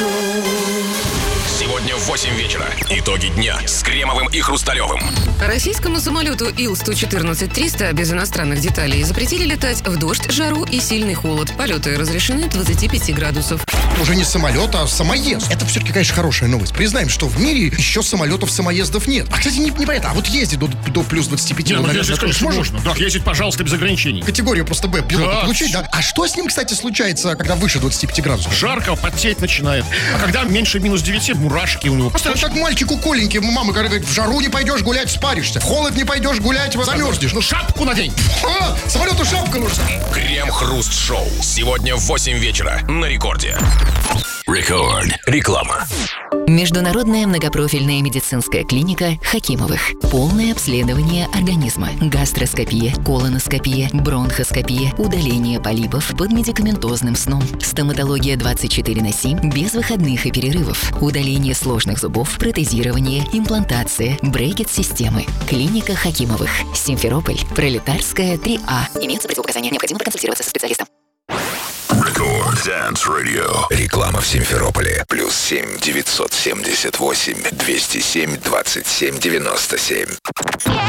Сегодня в 8 вечера. Итоги дня с Кремовым и Хрусталевым. Российскому самолету Ил-114-300 без иностранных деталей запретили летать в дождь, жару и сильный холод. Полеты разрешены 25 градусов. Уже не самолет, а самоезд. Это все-таки, конечно, хорошая новость. Признаем, что в мире еще самолетов-самоездов нет. А, кстати, не понятно. А вот ездить до плюс 25. Не, ездить, конечно, можно. Да, ездить, пожалуйста, без ограничений. Категорию просто Б пилота получить, да? А что с ним, кстати, случается, когда выше 25 градусов? Жарко, потеть начинает. А когда меньше минус 9, мурашки у него. Просто как мальчику коленький, мама говорит, в жару не пойдешь гулять, спаришься. В холод не пойдешь гулять, замерзнешь. Ну шапку надень. Самолету шапка нужна. Крем-хруст-шоу. Сегодня в 8 вечера на Рекорде. Рекорд. Реклама. Международная многопрофильная медицинская клиника Хакимовых. Полное обследование организма. Гастроскопия, колоноскопия, бронхоскопия, удаление полипов под медикаментозным сном. Стоматология 24/7 без выходных и перерывов. Удаление сложных зубов, протезирование, имплантация, брекет-системы. Клиника Хакимовых. Симферополь. Пролетарская, 3А. Имеются противопоказания. Необходимо проконсультироваться со специалистом. Рекорд Dance Radio. Реклама в Симферополе. +7 978 207 27 97.